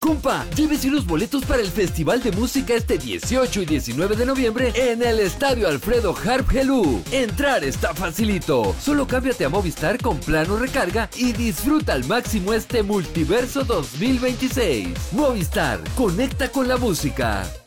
Compa, llévese unos boletos para el Festival de Música este 18 y 19 de noviembre en el Estadio Alfredo Harp Helú. Entrar está facilito. Solo cámbiate a Movistar con plano recarga y disfruta al máximo este Multiverso 2026. Movistar, conecta con la música.